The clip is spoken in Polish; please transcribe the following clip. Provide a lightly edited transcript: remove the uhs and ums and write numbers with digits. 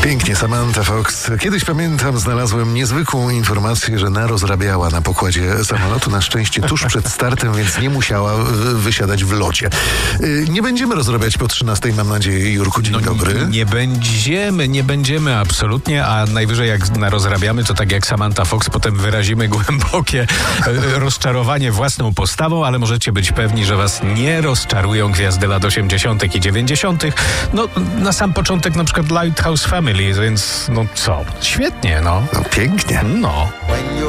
Pięknie, Samantha Fox. Kiedyś, pamiętam, znalazłem niezwykłą informację, że rozrabiała na pokładzie samolotu. Na szczęście tuż przed startem, więc nie musiała wysiadać w locie. Nie będziemy rozrabiać po 13, mam nadzieję, Jurku. Dzień dobry. Nie będziemy absolutnie, a najwyżej jak rozrabiamy, to tak jak Samantha Fox, potem wyrazimy głębokie rozczarowanie własną postawą, ale możecie być pewni, że was nie rozczarują gwiazdy lat 80. i 90. No, na sam początek na przykład Lighthouse Family, więc no co? Świetnie, no. No pięknie. No.